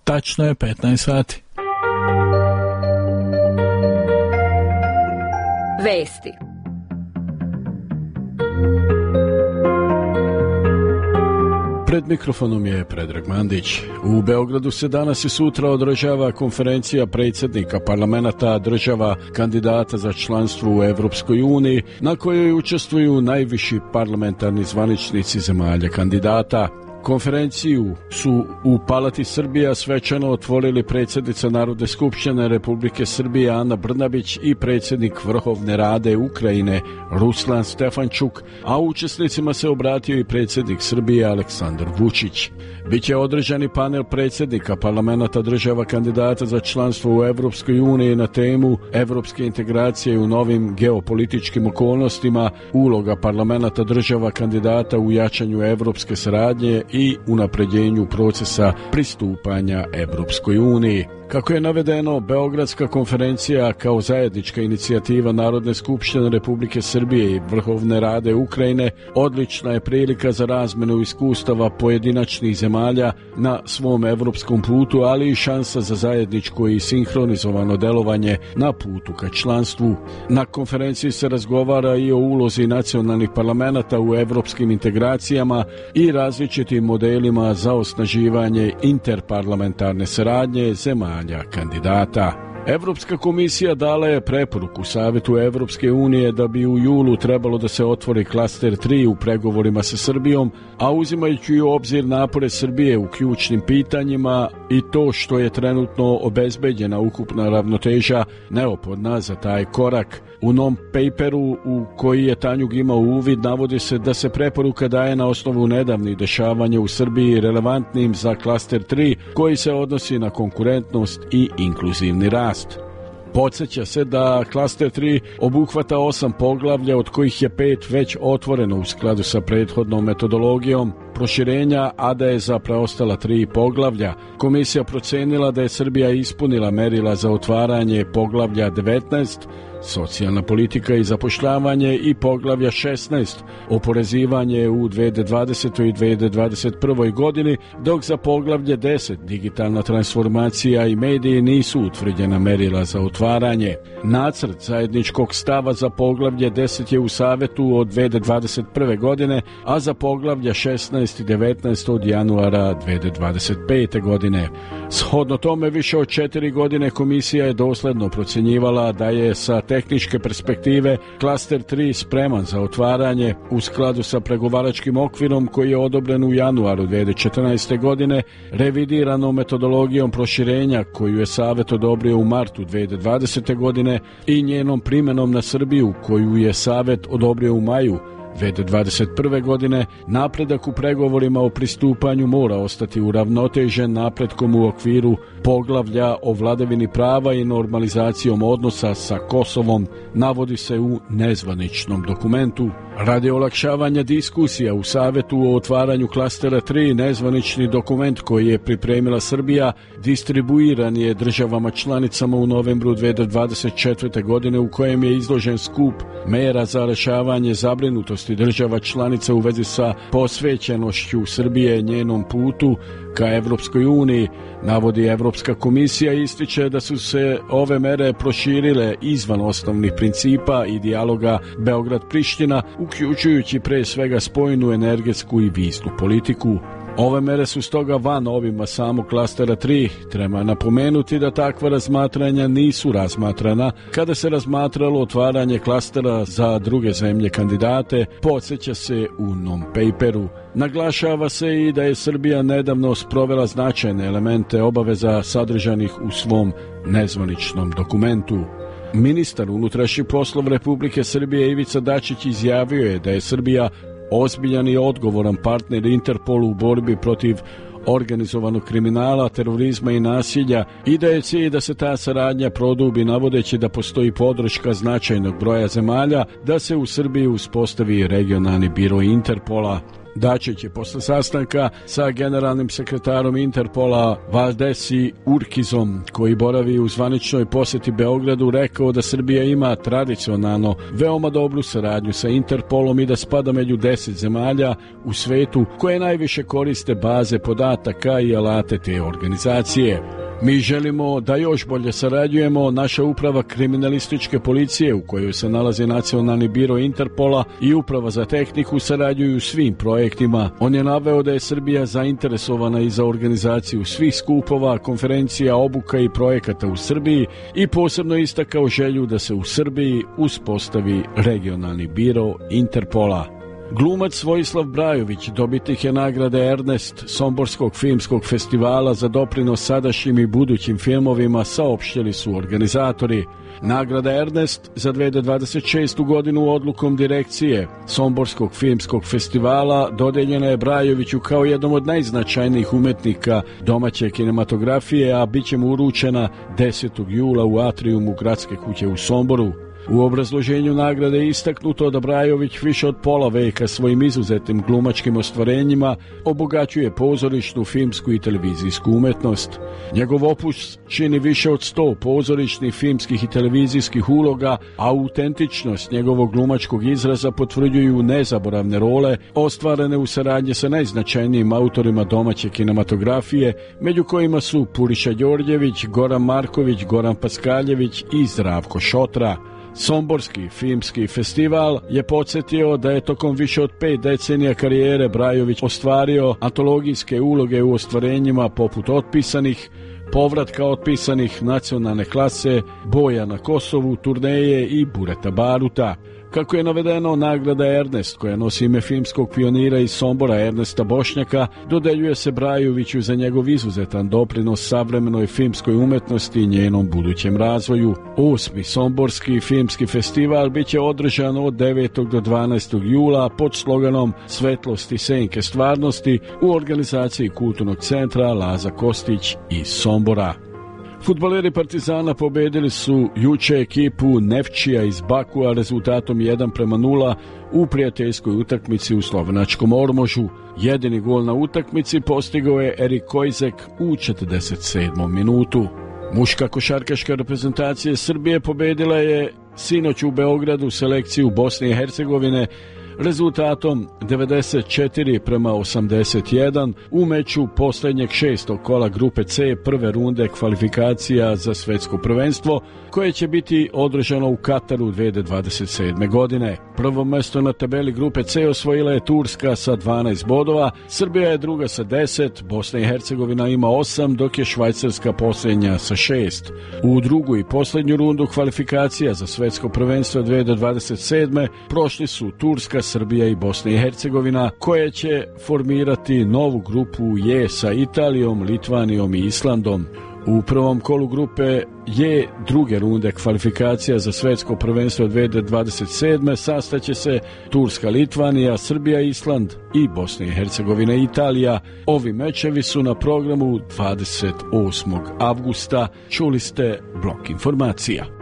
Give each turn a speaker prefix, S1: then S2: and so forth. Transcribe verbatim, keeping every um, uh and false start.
S1: Tačno je petnaest sati.
S2: Vesti.
S3: Pred mikrofonom je Predrag Mandić. U Beogradu se danas i sutra održava konferencija predsjednika parlamenta država kandidata za članstvo u Evropskoj uniji, na kojoj učestvuju najviši parlamentarni zvaničnici zemalja kandidata. Konferenciju su u Palati Srbija svečano otvorili predsjednica Narodne skupštine Republike Srbije Ana Brnabić i predsjednik Vrhovne Rade Ukrajine Ruslan Stefančuk, a učesnicima se obratio i predsjednik Srbije Aleksandar Vučić. Biće održani panel predsjednika parlamenta država kandidata za članstvo u Evropskoj uniji na temu Evropske integracije u novim geopolitičkim okolnostima, uloga parlamenta država kandidata u jačanju evropske saradnje i unapređenju procesa pristupanja Evropskoj uniji. Kako je navedeno, Beogradska konferencija kao zajednička inicijativa Narodne skupštine Republike Srbije i Vrhovne Rade Ukrajine odlična je prilika za razmenu iskustava pojedinačnih zemalja na svom evropskom putu, ali i šansa za zajedničko i sinhronizovano delovanje na putu ka članstvu. Na konferenciji se razgovara i o ulozi nacionalnih parlamenta u evropskim integracijama i različitim modelima za osnaživanje interparlamentarne saradnje zemalja kandidata. Evropska komisija dala je preporuku Savetu Evropske unije da bi u julu trebalo da se otvori klaster tri u pregovorima sa Srbijom, a uzimajući u obzir napore Srbije u ključnim pitanjima i to što je trenutno obezbeđena ukupna ravnoteža neophodna za taj korak. U non-paperu u koji je Tanjug imao uvid navodi se da se preporuka daje na osnovu nedavnih dešavanja u Srbiji relevantnim za klaster tri koji se odnosi na konkurentnost i inkluzivni rast. Podsjeća se da klaster tri obuhvata osam poglavlja, od kojih je pet već otvoreno u skladu sa prethodnom metodologijom proširenja, a da je za preostala tri poglavlja. Komisija procenila da je Srbija ispunila merila za otvaranje poglavlja devetnaest, socijalna politika i zapošljavanje, i poglavlja šesnaest, oporezivanje u dve hiljade dvadesetoj i dve hiljade dvadeset prvoj godini, dok za poglavlje deset, digitalna transformacija i mediji, nisu utvrđena merila za otvaranje. Nacrt zajedničkog stava za poglavlje deset je u Savetu od dve hiljade dvadeset prve godine, a za poglavlja šesnaest i devetnaest od januara dve hiljade dvadeset pete godine. Shodno tome, više od četiri godine komisija je dosledno procjenjivala da je sa tehničke perspektive klaster tri spreman za otvaranje u skladu sa pregovaračkim okvirom koji je odobren u januaru dve hiljade četrnaeste. godine, revidiranom metodologijom proširenja koju je Savet odobrio u martu dve hiljade dvadesete. godine i njenom primenom na Srbiju koju je Savet odobrio u maju dve hiljade dvadeset prve. godine, napredak u pregovorima o pristupanju mora ostati uravnotežen napretkom u okviru poglavlja o vladavini prava i normalizacijom odnosa sa Kosovom, navodi se u nezvaničnom dokumentu. Radi olakšavanja diskusija u Savetu o otvaranju klastera tri, nezvanični dokument koji je pripremila Srbija distribuiran je državama članicama u novembru dve hiljade dvadeset četvrte. godine, u kojem je izložen skup mera za rešavanje zabrinutosti država članica u vezi sa posvećenošću Srbije njenom putu ka Evropskoj uniji. Navodi Evropska komisija i ističe da su se ove mere proširile izvan osnovnih principa i dijaloga Beograd-Priština, uključujući pre svega spoljnu, energetsku i viznu politiku. Ove mere su stoga van obima samog klastera tri. Treba napomenuti da takva razmatranja nisu razmatrana kada se razmatralo otvaranje klastera za druge zemlje kandidate, podsjeća se u non-paperu. Naglašava se i da je Srbija nedavno sprovela značajne elemente obaveza sadržanih u svom nezvaničnom dokumentu. Ministar unutrašnjih poslova Republike Srbije Ivica Dačić izjavio je da je Srbija ozbiljan i odgovoran partner Interpolu u borbi protiv organizovanog kriminala, terorizma i nasilja i da je cilj da se ta saradnja produbi, navodeći da postoji podrška značajnog broja zemalja da se u Srbiji uspostavi regionalni biro Interpola. Dačić je posle sastanka sa generalnim sekretarom Interpola Valdesi Urkizom, koji boravi u zvaničnoj posjeti Beogradu, rekao da Srbija ima tradicionalno veoma dobru saradnju sa Interpolom i da spada među deset zemalja u svetu koje najviše koriste baze podataka i alate te organizacije. Mi želimo da još bolje sarađujemo. Naša uprava kriminalističke policije, u kojoj se nalazi Nacionalni biro Interpola, i uprava za tehniku sarađuju svim projektima. On je naveo da je Srbija zainteresovana i za organizaciju svih skupova, konferencija, obuka i projekata u Srbiji i posebno istakao želju da se u Srbiji uspostavi regionalni biro Interpola. Glumac Vojislav Brajović dobitnik je nagrade Ernest Somborskog filmskog festivala za doprinos sadašnjim i budućim filmovima, saopštili su organizatori. Nagrada Ernest za dve hiljade dvadeset šestu godinu odlukom direkcije Somborskog filmskog festivala dodeljena je Brajoviću kao jednom od najznačajnijih umetnika domaće kinematografije, a bit će mu uručena desetog jula u atrijumu Gradske kuće u Somboru. U obrazloženju nagrade je istaknuto da Brajović više od pola veka svojim izuzetnim glumačkim ostvarenjima obogaćuje pozorišnu, filmsku i televizijsku umetnost. Njegov opus čini više od sto pozorišnih, filmskih i televizijskih uloga, a autentičnost njegovog glumačkog izraza potvrđuju nezaboravne role ostvarene u saradnji sa najznačajnijim autorima domaće kinematografije, među kojima su Puriša Đorđević, Goran Marković, Goran Paskaljević i Zdravko Šotra. Somborski filmski festival je podsjetio da je tokom više od pet decenija karijere Brajović ostvario antologijske uloge u ostvarenjima poput Otpisanih, Povratka otpisanih, Nacionalne klase, Boja na Kosovu, Turneje i Bureta Baruta. Kako je navedeno, nagrada Ernest, koja nosi ime filmskog pionira iz Sombora Ernesta Bošnjaka, dodeljuje se Brajoviću za njegov izuzetan doprinos savremenoj filmskoj umetnosti i njenom budućem razvoju. Osmi Somborski filmski festival biće održan od devetog do dvanaestog jula pod sloganom Svetlosti senke stvarnosti u organizaciji Kulturnog centra Laza Kostić iz Sombora. Fudbaleri Partizana pobedili su juče ekipu Nefčija iz Bakua rezultatom jedan prema nula u prijateljskoj utakmici u slovenačkom Ormožu. Jedini gol na utakmici postigao je Erik Kojzek u četrdeset sedmom minutu. Muška košarkaška reprezentacija Srbije pobedila je sinoć u Beogradu selekciju Bosne i Hercegovine rezultatom devedeset četiri prema osamdeset jedan u meču posljednjeg šestog kola grupe C prve runde kvalifikacija za svetsko prvenstvo, koje će biti održano u Kataru dve hiljade dvadeset sedme. godine. Prvo mesto na tabeli grupe C osvojila je Turska sa dvanaest bodova, Srbija je druga sa deset, Bosna i Hercegovina ima osam, dok je Švajcarska posljednja sa šest. U drugu i posljednju rundu kvalifikacija za svetsko prvenstvo dve hiljade dvadeset sedme. prošli su Turska, Srbija i Bosna i Hercegovina, koje će formirati novu grupu J sa Italijom, Litvanijom i Islandom. U prvom kolu grupe J druge runde kvalifikacija za svetsko prvenstvo dve hiljade dvadeset sedme. sastaće se Turska, Litvanija, Srbija, Island i Bosna i Hercegovina i Italija. Ovi mečevi su na programu dvadeset osmog avgusta. Čuli ste blok informacija.